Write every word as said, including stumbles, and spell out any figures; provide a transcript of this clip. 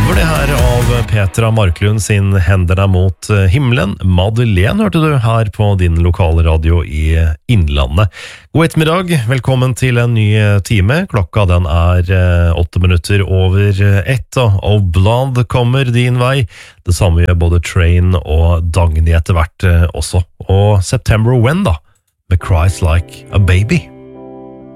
Cover det her av Petra Marklund sin Hendene mot himmelen. Madeleine hørte du her på din lokale radio i Innlandet. God ettermiddag, velkommen til en ny time. Klokka den er åtte minutter over ett, og Blood kommer din vei. Det samme gjør både Train og Dagny etter hvert også. Og September When da, med Cries Like a Baby.